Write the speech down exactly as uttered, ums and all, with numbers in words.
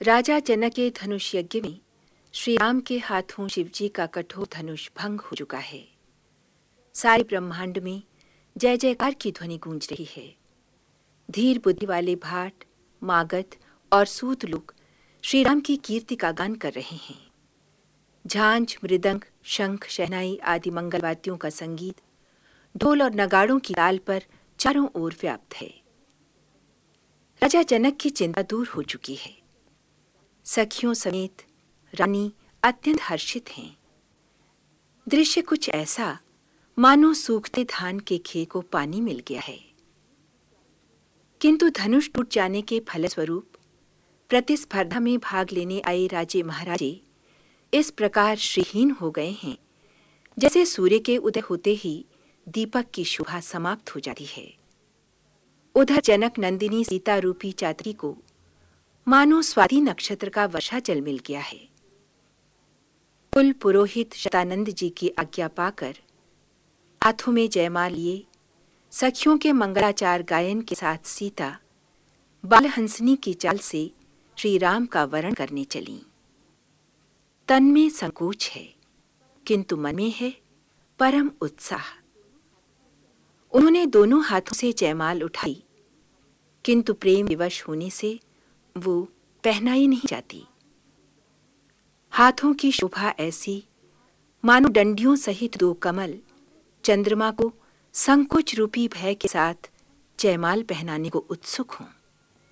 राजा जनक के धनुष यज्ञ में श्री राम के हाथों शिवजी का कठोर धनुष भंग हो चुका है। सारे ब्रह्मांड में जय जयकार की ध्वनि गूंज रही है। धीर बुद्धि वाले भाट, मागध और सूत लोग श्री राम की कीर्ति का गान कर रहे हैं। झांझ, मृदंग, शंख, शहनाई आदि मंगलवाद्यों का संगीत ढोल और नगाड़ों की ताल पर चारों ओर व्याप्त है। राजा जनक की चिंता दूर हो चुकी है। सखियों समेत रानी अत्यंत हर्षित हैं। दृश्य कुछ ऐसा मानो सूखते धान के खेत को पानी मिल गया है। किंतु धनुष टूट जाने के फलस्वरूप प्रतिस्पर्धा में भाग लेने आए राजे महाराजे इस प्रकार श्रीहीन हो गए हैं, जैसे सूर्य के उदय होते ही दीपक की शोभा समाप्त हो जाती है। उधर जनक नंदिनी सीता रूपी चातरी को मानो स्वाति नक्षत्र का वर्षा जल मिल गया है। कुल पुरोहित शतानंद जी की आज्ञा पाकर हाथों में जयमाल लिए सखियों के मंगलाचार गायन के साथ सीता बालहंसनी की चाल से श्री राम का वरण करने चली। तन में संकोच है, किंतु मन में है परम उत्साह। उन्होंने दोनों हाथों से जयमाल उठाई, किंतु प्रेम विवश होने से वो पहनाई नहीं जाती। हाथों की शोभा ऐसी मानो डंडियों सहित दो कमल चंद्रमा को संकोच रूपी भय के साथ जयमाल पहनाने को उत्सुक हों।